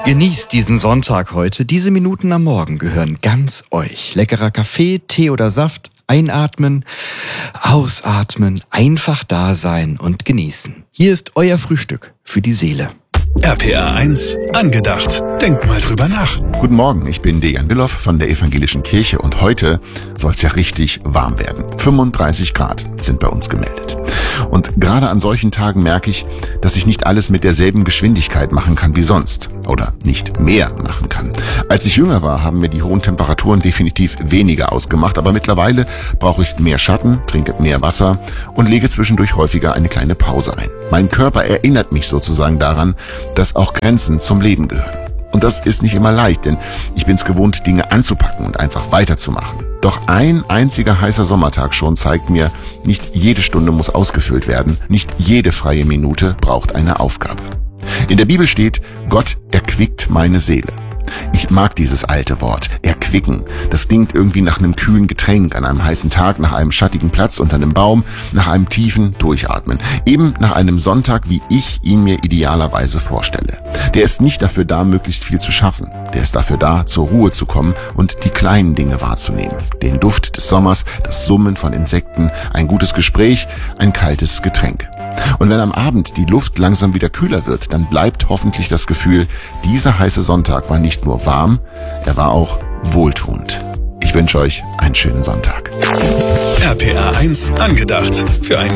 Genießt diesen Sonntag heute. Diese Minuten am Morgen gehören ganz euch. Leckerer Kaffee, Tee oder Saft. Einatmen, ausatmen, einfach da sein und genießen. Hier ist euer Frühstück für die Seele. RPA 1 angedacht. Denkt mal drüber nach. Guten Morgen, ich bin Dejan Billoff von der Evangelischen Kirche und heute soll es ja richtig warm werden. 35 Grad sind bei uns gemeldet. Und gerade an solchen Tagen merke ich, dass ich nicht alles mit derselben Geschwindigkeit machen kann wie sonst. Oder nicht mehr machen kann. Als ich jünger war, haben mir die hohen Temperaturen definitiv weniger ausgemacht, aber mittlerweile brauche ich mehr Schatten, trinke mehr Wasser und lege zwischendurch häufiger eine kleine Pause ein. Mein Körper erinnert mich sozusagen daran, dass auch Grenzen zum Leben gehören. Und das ist nicht immer leicht, denn ich bin es gewohnt, Dinge anzupacken und einfach weiterzumachen. Doch ein einziger heißer Sommertag schon zeigt mir, nicht jede Stunde muss ausgefüllt werden, nicht jede freie Minute braucht eine Aufgabe. In der Bibel steht, Gott erquickt meine Seele. Ich mag dieses alte Wort, erquicken. Das klingt irgendwie nach einem kühlen Getränk, an einem heißen Tag, nach einem schattigen Platz unter einem Baum, nach einem tiefen Durchatmen. Eben nach einem Sonntag, wie ich ihn mir idealerweise vorstelle. Der ist nicht dafür da, möglichst viel zu schaffen. Der ist dafür da, zur Ruhe zu kommen und die kleinen Dinge wahrzunehmen. Den Duft des Sommers, das Summen von Insekten, ein gutes Gespräch, ein kaltes Getränk. Und wenn am Abend die Luft langsam wieder kühler wird, dann bleibt hoffentlich das Gefühl, dieser heiße Sonntag war nicht nur warm, er war auch wohltuend. Ich wünsche euch einen schönen Sonntag. RPA 1 angedacht. Für einen